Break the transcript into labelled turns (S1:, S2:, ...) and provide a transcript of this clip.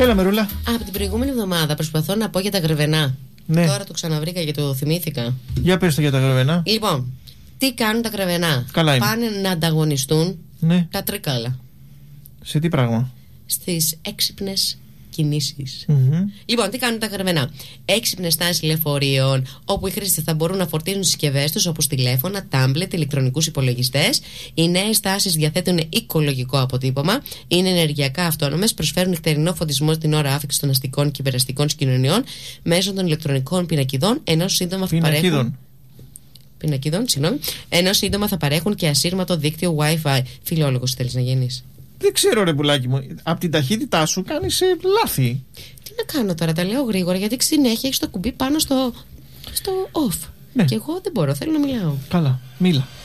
S1: Έλα, Μερούλα.
S2: Από την προηγούμενη εβδομάδα προσπαθώ να πω για τα γρεβενά.
S1: Ναι.
S2: Τώρα το ξαναβρήκα και το θυμήθηκα.
S1: Για πες το για τα γρεβενά.
S2: Λοιπόν, τι κάνουν τα γρεβενά?
S1: Καλά είναι.
S2: Πάνε να ανταγωνιστούν
S1: Ναι.
S2: τα τρίκαλα
S1: Σε τι πράγμα?
S2: στις έξυπνες κινήσεις.
S1: Mm-hmm.
S2: Λοιπόν, τι κάνουν τα γρεβενά? Έξυπνες στάσεις λεωφορείων, όπου οι χρήστες θα μπορούν να φορτίζουν συσκευές τους όπως τηλέφωνα, τάμπλετ, ηλεκτρονικούς υπολογιστές. Οι νέες στάσεις διαθέτουν οικολογικό αποτύπωμα, είναι ενεργειακά αυτόνομες, προσφέρουν νυχτερινό φωτισμό στην ώρα άφηξης των αστικών και υπεραστικών συγκοινωνιών μέσω των ηλεκτρονικών πινακιδών, ενώ σύντομα θα παρέχουν. Ενώ σύντομα θα παρέχουν και ασύρματο δίκτυο Wi-Fi. Φιλόλογος θέλεις να γίνεις?
S1: Δεν ξέρω, ρε πουλάκι μου. Από την ταχύτητά σου κάνεις λάθη.
S2: Τι να κάνω τώρα, τα λέω γρήγορα, γιατί συνέχεια έχεις το κουμπί πάνω στο off.
S1: Ναι.
S2: Και εγώ δεν μπορώ, θέλω να μιλάω.
S1: Καλά, μίλα.